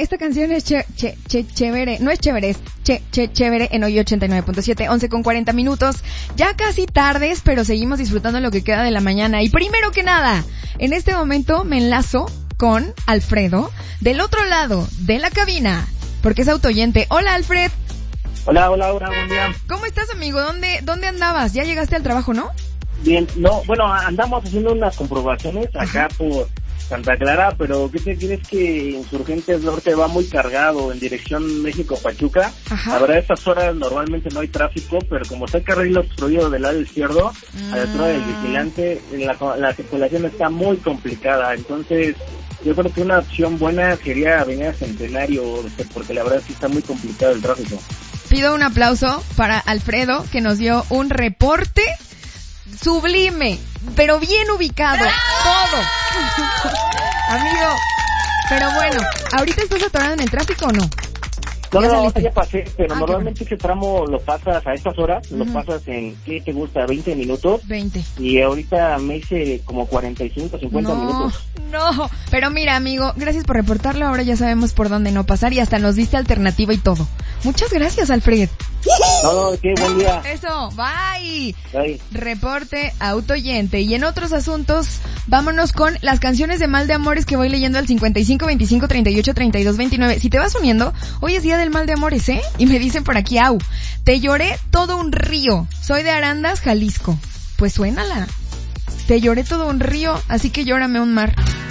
esta canción es chévere, no es chévere, es chévere en hoy 89.7, 11:40 minutos. Ya casi tardes, pero seguimos disfrutando lo que queda de la mañana. Y primero que nada, en este momento me enlazo con Alfredo, del otro lado de la cabina, porque es autoyente. Hola, Alfred. Hola, buen día. ¿Cómo estás, amigo? ¿Dónde andabas? Ya llegaste al trabajo, ¿no? Bien, no, bueno, andamos haciendo unas comprobaciones acá por Santa Clara, pero ¿qué te crees? Que Insurgentes Norte va muy cargado en dirección México-Pachuca. La verdad, a estas horas normalmente no hay tráfico, pero como está el carril obstruido del lado izquierdo, a la altura del vigilante, la circulación está muy complicada. Entonces, yo creo que una opción buena sería Avenida Centenario, porque la verdad sí está muy complicado el tráfico. Pido un aplauso para Alfredo, que nos dio un reporte sublime, pero bien ubicado, todo. Amigo, pero bueno, ¿ahorita estás atorado en el tráfico o no? No, ya pasé, pero normalmente ese tramo lo pasas a estas horas, lo pasas en, ¿qué te gusta? 20 minutos. 20. Y ahorita me hice como 45, 50 minutos. No, pero mira, amigo, gracias por reportarlo, ahora ya sabemos por dónde no pasar y hasta nos diste alternativa y todo. Muchas gracias, Alfred. No, qué buen día. Eso, bye. Bye. Reporte autoyente. Y en otros asuntos, vámonos con las canciones de mal de amores que voy leyendo al 55 25 38 32 29. Si te vas uniendo, hoy es día del mal de amores, ¿eh? Y me dicen por aquí, te lloré todo un río. Soy de Arandas, Jalisco. Pues suénala. Te lloré todo un río, así que llórame un mar.